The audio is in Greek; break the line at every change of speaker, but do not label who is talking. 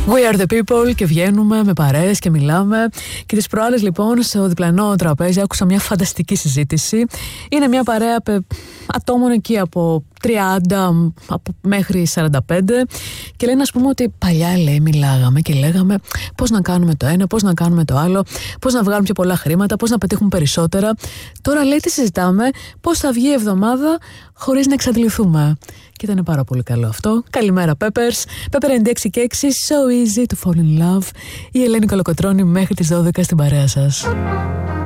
We are the people και βγαίνουμε με παρέες και μιλάμε. Και τις προάλλες λοιπόν στο διπλανό τραπέζι άκουσα μια φανταστική συζήτηση. Είναι μια παρέα ατόμων εκεί από 30 μέχρι 45 και λένε ας πούμε ότι παλιά λέει μιλάγαμε και λέγαμε πώς να κάνουμε το ένα, πώς να κάνουμε το άλλο, πώς να βγάλουμε πιο πολλά χρήματα, πώς να πετύχουμε περισσότερα. Τώρα λέει τι συζητάμε, πώς θα βγει η εβδομάδα χωρίς να εξαντληθούμε. Και ήταν πάρα πολύ καλό αυτό. Καλημέρα Peppers, Pepper 96 και 6, so easy to fall in love. Η Ελένη Κολοκοτρώνη μέχρι τις 12 στην παρέα σας.